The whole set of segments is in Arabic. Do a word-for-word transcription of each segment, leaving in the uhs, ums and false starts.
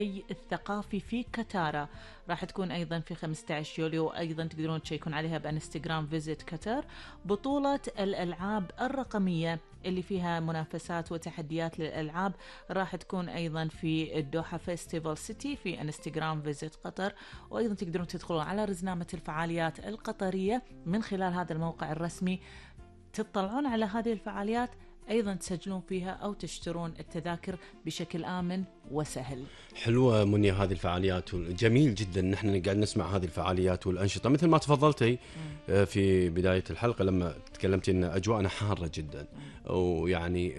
الثقافي في كتارا. راح تكون أيضا في خمسة عشر يوليو، وأيضا تقدرون تشيكون عليها بانستغرام فيزيت كتر. بطولة الألعاب الرقمية اللي فيها منافسات وتحديات للألعاب راح تكون أيضا في الدوحة فيستيفال سيتي في انستغرام فيزيت قطر. وأيضا تقدرون تدخلون على رزنامة الفعاليات القطرية من خلال هذا الموقع الرسمي، تطلعون على هذه الفعاليات، أيضا تسجلون فيها أو تشترون التذاكر بشكل آمن وسهل. حلوة منيا هذه الفعاليات، جميل جدا نحن قاعد نسمع هذه الفعاليات والأنشطة مثل ما تفضلتي في بداية الحلقة لما تكلمتي أن أجواءنا حارة جدا، ويعني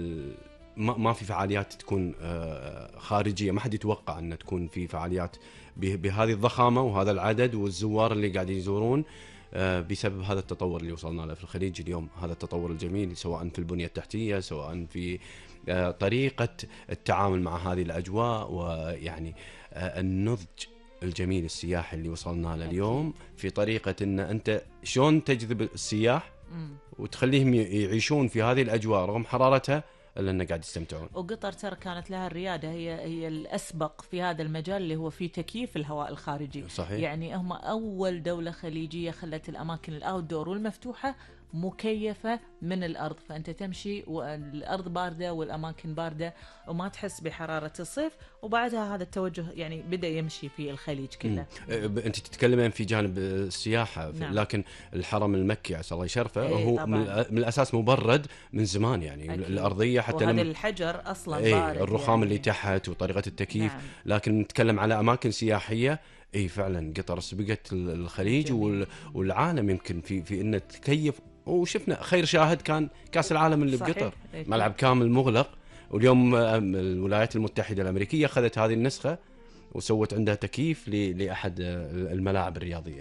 ما في فعاليات تكون خارجية، ما حد يتوقع أن تكون في فعاليات بهذه الضخامة وهذا العدد والزوار اللي قاعدين يزورون بسبب هذا التطور اللي وصلنا له في الخليج اليوم. هذا التطور الجميل سواء في البنية التحتية، سواء في طريقة التعامل مع هذه الأجواء، ويعني النضج الجميل السياحي اللي وصلنا له اليوم في طريقة أن أنت شلون تجذب السياح وتخليهم يعيشون في هذه الأجواء رغم حرارتها إلا أنه قاعد يستمتعون. وقطر ترى كانت لها الريادة، هي هي الأسبق في هذا المجال اللي هو في تكييف الهواء الخارجي. صحيح. يعني هم أول دولة خليجية خلت الأماكن الأوتدور والمفتوحة مكيفة من الأرض، فأنت تمشي والأرض باردة والأماكن باردة وما تحس بحرارة الصيف. وبعدها هذا التوجه يعني بدأ يمشي في الخليج كله. أنت تتكلمين في جانب السياحة، نعم. لكن الحرم المكي عسى الله يشرفه ايه هو من الأساس مبرد من زمان، يعني أكيد. الأرضية حتى وهذا الحجر أصلا ايه بارد، الرخام يعني. اللي تحت وطريقة التكييف، نعم. لكن نتكلم على أماكن سياحية، اي فعلا قطر سبقت الخليج جميل. والعالم يمكن في في انه تكيف. وشفنا خير شاهد كان كاس العالم اللي صحيح. بقطر، ملعب كامل مغلق، واليوم الولايات المتحدة الأمريكية أخذت هذه النسخة وسوت عندها تكييف لأحد الملاعب الرياضية.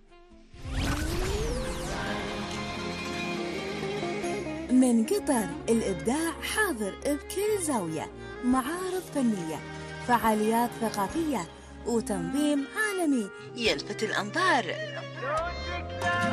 من قطر الإبداع حاضر بكل زاوية، معارض فنية، فعاليات ثقافية، وتنظيم عالمي يلفت الأنظار.